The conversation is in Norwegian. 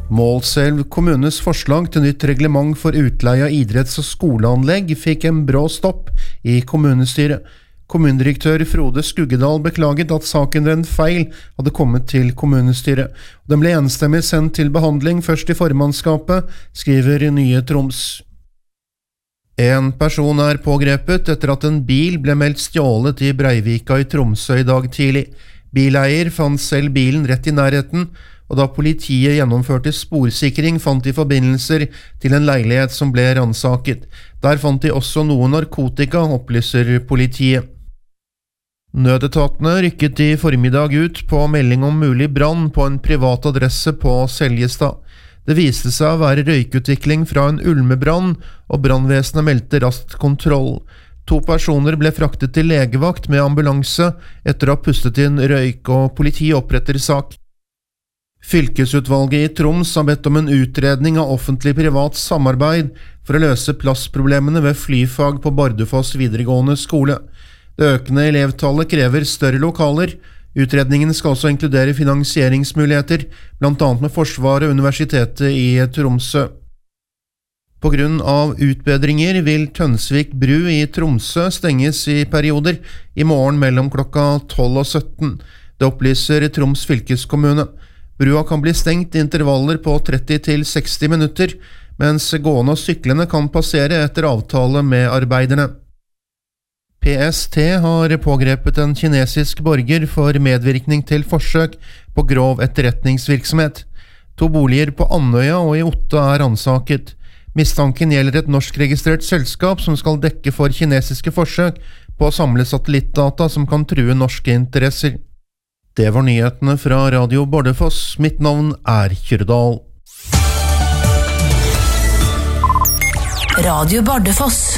Målselv kommunes forslag til nytt reglement for utleie av idretts- og skoleanlegg fikk en brå stopp i kommunestyret. Kommunedirektør Frode Skuggedal beklaget at saken ved en feil hadde kommet til kommunestyret. Den ble enstemmig sendt til behandling først i formannskapet, skriver Nye Troms. En person er pågrepet etter at en bil ble meldt stjålet i Breivika i Tromsø i dag tidlig. Bileier fant selv bilen rett i nærheten, og da politiet gjennomførte sporsikring fant de forbindelser til en leilighet som ble ransaket. Der fant de også noe narkotika, opplyser politiet. Nødetatene rykket i formiddag ut på melding om mulig brann på en privat adresse på Seljestad. Det viste seg å være røykutvikling fra en ulmebrann, og brannvesenet meldte raskt kontroll. 2 personer ble fraktet til legevakt med ambulanse etter å ha pustet inn røyk, og politiet oppretter sak. Fylkesutvalget i Troms har bedt om en utredning av offentlig-privat samarbeid for å løse plassproblemene ved flyfag på Bardufoss videregående skole. Det økende elevtallet krever større lokaler. Utredningen skal også inkludere finansieringsmuligheter, blant annet med Forsvaret og Universitetet i Tromsø. På grunn av utbedringer vil Tønsvik bru i Tromsø stenges i perioder i morgen mellom klokka 12 og 17. Det opplyser Troms fylkeskommune. Brua kan bli stengt i intervaller på 30 til 60 minutter, mens gående og syklende kan passere etter avtale med arbeiderne. PST har pågrepet en kinesisk borger for medvirkning til forsøk på grov etterretningsvirksomhet. 2 boliger på Andøya og i Otta er ransaket. Mistanken gjelder et norskregistrert selskap som skal dekke for kinesiske forsøk på å samle satellittdata som kan true norske interesser. Det var nyhetene fra Radio Bardufoss. Mitt navn er Kyrdal. Radio Bardufoss.